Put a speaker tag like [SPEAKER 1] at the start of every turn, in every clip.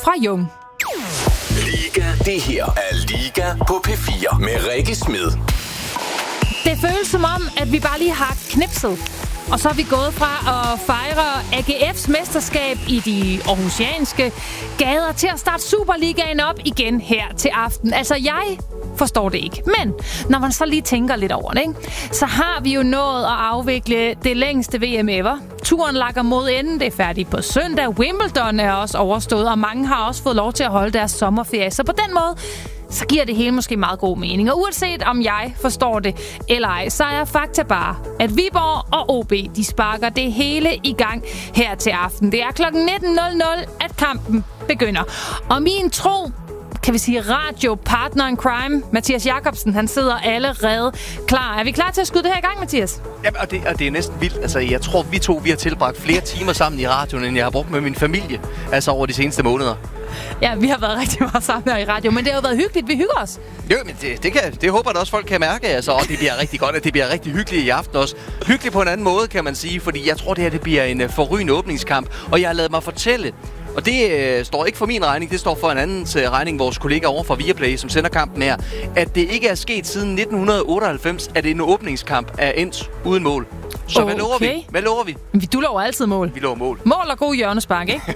[SPEAKER 1] fra Jung.
[SPEAKER 2] Liga. Det her er Liga på P4 med Rikke Smed.
[SPEAKER 1] Det føles som om, at vi bare lige har knipset. Og så er vi gået fra at fejre AGF's mesterskab i de aarhusianske gader til at starte Superligaen op igen her til aften. Altså, jeg forstår det ikke. Men når man så lige tænker lidt over det, ikke? Så har vi jo nået at afvikle det længste VM ever. Turen lakker mod enden. Det er færdigt på søndag. Wimbledon er også overstået, og mange har også fået lov til at holde deres sommerferie. Så på den måde, så giver det hele måske meget god mening. Og uanset om jeg forstår det eller ej, så er fakta bare, at Viborg og OB, de sparker det hele i gang her til aften. Det er kl. 19.00, at kampen begynder. Og min tro, kan vi sige radiopartner in crime, Mathias Jakobsen, han sidder allerede klar. Er vi klar til at skyde det her i gang, Mathias?
[SPEAKER 3] Jamen, og det er næsten vildt. Altså, jeg tror, vi har tilbragt flere timer sammen i radioen, end jeg har brugt med min familie. Altså over de seneste måneder.
[SPEAKER 1] Ja, vi har været rigtig meget sammen her i radio, men det har jo været hyggeligt. Vi hygger os.
[SPEAKER 3] Jo, men det håber jeg da også, folk kan mærke. Altså, og det bliver rigtig godt, og det bliver rigtig hyggeligt i aften også. Hyggeligt på en anden måde, kan man sige, fordi jeg tror, det bliver en forrygende åbningskamp. Og jeg har ladet mig fortælle, og det står ikke for min regning, det står for en andens regning, vores kollega over fra Viaplay, som sender kampen her, at det ikke er sket siden 1998, at en åbningskamp er endt uden mål. Så hvad lover vi? Hvad lover vi?
[SPEAKER 1] Du lover altid mål.
[SPEAKER 3] Vi lover mål.
[SPEAKER 1] Mål og god hjørnespark, ikke?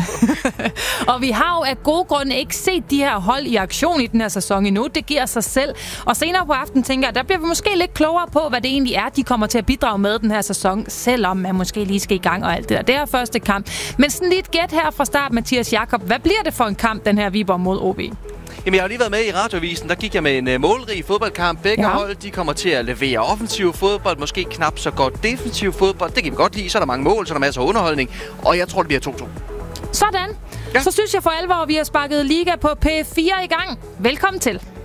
[SPEAKER 1] Og vi har jo af gode grunde ikke set de her hold i aktion i den her sæson endnu. Det giver sig selv. Og senere på aftenen tænker jeg, der bliver vi måske lidt klogere på, hvad det egentlig er, de kommer til at bidrage med den her sæson, selvom man måske lige skal i gang og alt det der. Det er første kamp. Men sådan lidt gæt her fra start, Mathias Jakob. Hvad bliver det for en kamp, den her Viborg mod OB?
[SPEAKER 3] Jamen, jeg har lige været med i radioavisen. Der gik jeg med en målrig fodboldkamp. Begge hold, de kommer til at levere offensiv fodbold, måske knap så godt defensiv fodbold. Det kan vi godt lide. Så er der mange mål, så er der masser af underholdning. Og jeg tror, det bliver 2-2.
[SPEAKER 1] Sådan. Ja. Så synes jeg for alvor, vi har sparket Liga på P4 i gang. Velkommen til.